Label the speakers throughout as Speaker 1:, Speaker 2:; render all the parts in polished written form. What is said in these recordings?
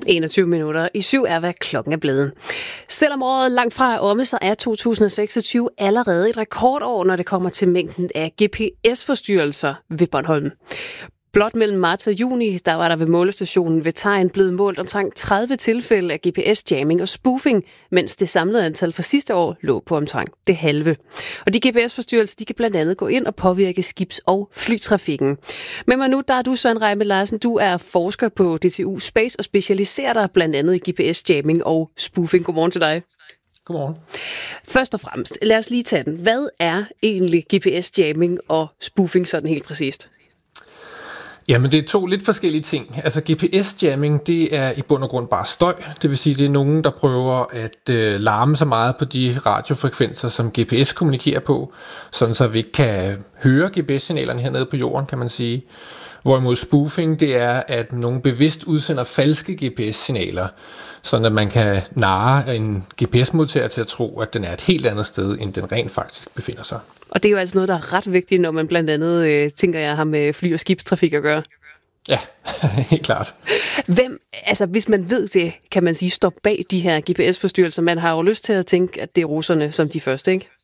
Speaker 1: 21 minutter i 7 er, hvad klokken er blevet. Selvom året langt fra er omme, så er 2026 allerede et rekordår, når det kommer til mængden af GPS-forstyrrelser ved Bornholm. Blot mellem marts og juni, der var der ved målestationen ved Tegn blevet målt omtrent 30 tilfælde af GPS-jamming og spoofing, mens det samlede antal for sidste år lå på omtrent det halve. Og de GPS-forstyrrelser, de kan blandt andet gå ind og påvirke skibs- og flytrafikken. Med mig nu, der er du, Søren Reimer Larsen. Du er forsker på DTU Space og specialiserer dig blandt andet i GPS-jamming og spoofing. Godmorgen til dig.
Speaker 2: Godmorgen.
Speaker 1: Først og fremmest, lad os lige tage den. Hvad er egentlig GPS-jamming og spoofing sådan helt præcist?
Speaker 2: Jamen, det er to lidt forskellige ting. Altså, GPS-jamming, det er i bund og grund bare støj. Det vil sige, det er nogen, der prøver at larme så meget på de radiofrekvenser, som GPS kommunikerer på, sådan så vi ikke kan høre GPS-signalerne hernede på jorden, kan man sige. Hvorimod spoofing, det er, at nogen bevidst udsender falske GPS-signaler, sådan at man kan narre en GPS-modtager til at tro, at den er et helt andet sted, end den rent faktisk befinder sig.
Speaker 1: Og det er jo altså noget, der er ret vigtigt, når man blandt andet, tænker jeg, har med fly- og skibstrafik at gøre.
Speaker 2: Ja, helt klart.
Speaker 1: Hvem, altså hvis man ved det, kan man sige, står bag de her GPS-forstyrrelser? Man har jo lyst til at tænke, at det er russerne som de første, ikke?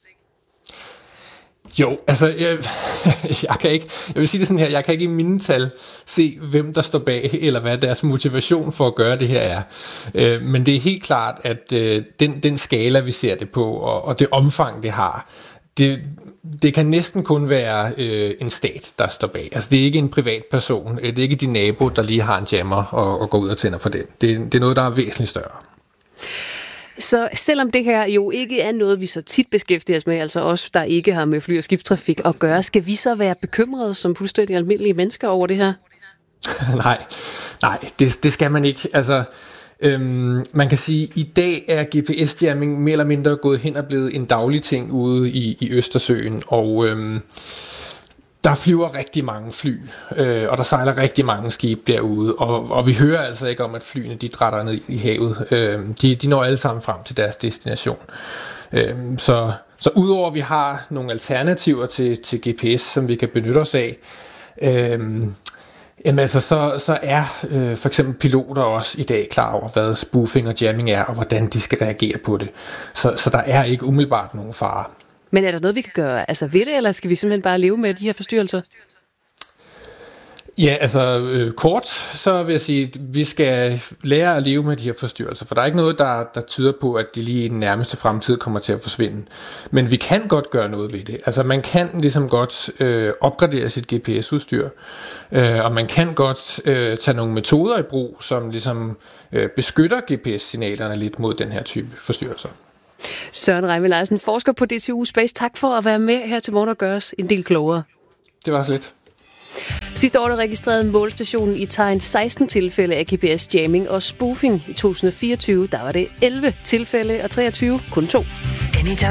Speaker 2: Jo, altså, jeg vil sige det sådan her, jeg kan ikke i mine tal se, hvem der står bag, eller hvad deres motivation for at gøre det her er. Men det er helt klart, at den skala, vi ser det på, og det omfang, det har, det kan næsten kun være en stat, der står bag. Altså, det er ikke en privat person, det er ikke din nabo, der lige har en jammer og går ud og tænder for den. Det er noget, der er væsentligt større.
Speaker 1: Så selvom det her jo ikke er noget, vi så tit beskæftiger os med, altså os, der ikke har med fly- og skibstrafik at gøre, skal vi så være bekymrede som fuldstændig almindelige mennesker over det her? Nej, det skal man ikke. Altså, man kan sige, at i dag er GPS-jamming mere eller mindre gået hen og blevet en daglig ting ude i Østersøen, og der flyver rigtig mange fly, og der sejler rigtig mange skibe derude, og vi hører altså ikke om, at flyene de drætter ned i havet. De når alle sammen frem til deres destination. Så udover at vi har nogle alternativer til GPS, som vi kan benytte os af, jamen altså, så er for eksempel piloter også i dag klar over, hvad spoofing og jamming er, og hvordan de skal reagere på det. Så der er ikke umiddelbart nogen fare. Men er der noget, vi kan gøre ved det, eller skal vi simpelthen bare leve med de her forstyrrelser?
Speaker 2: Ja, altså kort, så vil jeg sige, at vi skal lære at leve med de her forstyrrelser, for der er ikke noget, der tyder på, at de lige i den nærmeste fremtid kommer til at forsvinde. Men vi kan godt gøre noget ved det. Altså man kan ligesom godt opgradere sit GPS-udstyr, og man kan godt tage nogle metoder i brug, som ligesom beskytter GPS-signalerne lidt mod den her type forstyrrelser.
Speaker 1: Søren Reimer Larsen, forsker på DTU Space. Tak for at være med her til morgen og gøre os en del klogere.
Speaker 2: Det var så lidt.
Speaker 1: Sidste år registrerede målestationen i Tegn 16 tilfælde af GPS-jamming og spoofing. I 2024 der var det 11 tilfælde, og 23 kun 2.